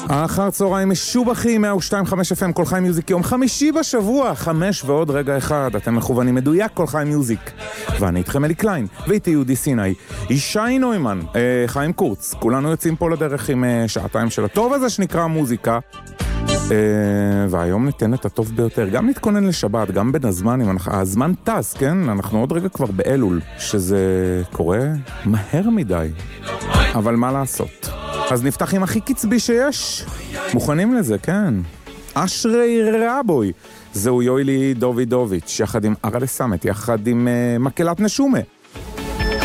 אחר צהריים משובחים 102.5 FM כל חי מיוזיק, יום חמישי בשבוע, 5 ועוד רגע אחד, אתם מכוונים מדויק כל חי מיוזיק. ואני איתכם אלי קליין, ואיתי יהודי סיני, ישי נוימן, חיים קורץ, כולנו יוצאים פה לדרך עם שעתיים של הטוב הזה שנקרא מוזיקה. והיום ניתן את הטוב ביותר, גם נתכונן לשבת, גם בין הזמנים, הזמן טס, כן? אנחנו עוד רגע כבר באלול, שזה קורה מהר מדי, אבל מה לעשות? אז נפתח עם הכי קצבי שיש, מוכנים לזה, כן? אשרי רבוי, זהו יוילי דובידוביץ', יחד עם ארלה סמת, יחד עם מקהלת נשומה.